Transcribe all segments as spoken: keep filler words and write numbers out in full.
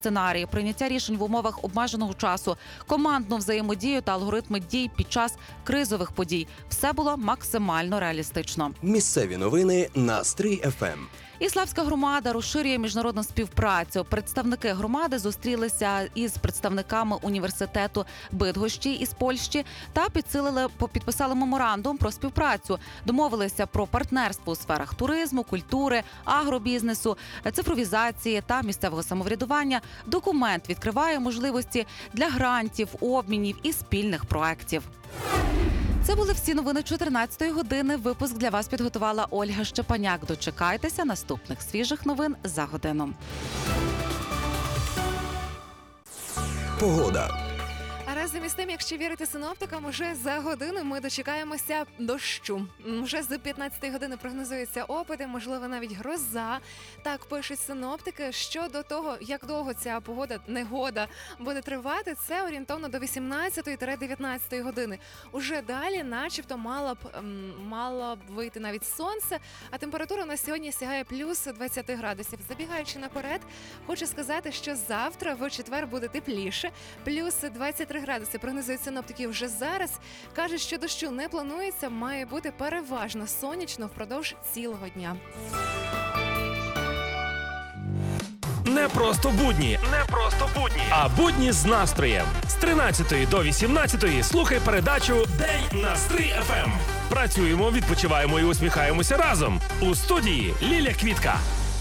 сценарії, прийняття рішень в умовах обмеженого часу, командну взаємодію та алгоритми дій під час кризових подій. Все було максимально реалістично. Місцеві новини на Стрий еф ем. Іславська громада розширює міжнародну співпрацю. Представники громади зустрілися із представниками університету Бидгощі із Польщі та підсилили, підписали меморандум про співпрацю. Домовилися про партнерство у сферах туризму, культури, агробізнесу, цифровізації та місцевого самоврядування. Документ відкриває можливості для грантів, обмінів і спільних проєктів. Це були всі новини чотирнадцятої години. Випуск для вас підготувала Ольга Щепаняк. Дочекайтеся наступних свіжих новин за годину. Погода. А разом із тим, якщо вірити синоптикам, уже за годину ми дочекаємося дощу. Вже з п'ятнадцятої години прогнозуються опади, можливо, навіть гроза. Так пишуть синоптики. Щодо того, як довго ця погода, негода буде тривати, це орієнтовно до вісімнадцятої-дев'ятнадцятої години. Уже далі, начебто, мало б, мало б вийти навіть сонце, а температура на сьогодні сягає плюс двадцять градусів. Забігаючи наперед, хочу сказати, що завтра, в четвер, буде тепліше, плюс двадцять три градуси. Прогнозують синоптики вже зараз. Кажуть, що дощу не планується, має бути переважно сонячно впродовж цілого дня. Не просто будні, не просто будні, а будні з настроєм. З тринадцятої до вісімнадцятої слухай передачу «День на Стрий еф ем». Працюємо, відпочиваємо і усміхаємося разом. У студії Ліля Квітка.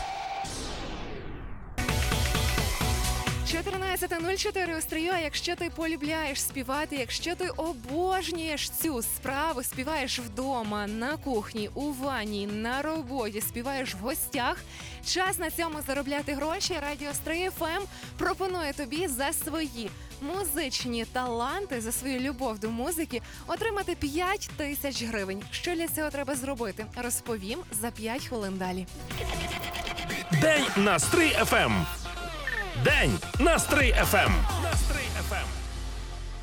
чотирнадцята нуль чотири у Стрию. А якщо ти полюбляєш співати, якщо ти обожнюєш цю справу, співаєш вдома, на кухні, у ванні, на роботі, співаєш в гостях, час на цьому заробляти гроші. Радіо Стрий еф ем пропонує тобі за свої музичні таланти, за свою любов до музики отримати п'ять тисяч гривень. Що для цього треба зробити? Розповім за п'ять хвилин далі. День на Стрий еф ем. День на Стрий еф ем.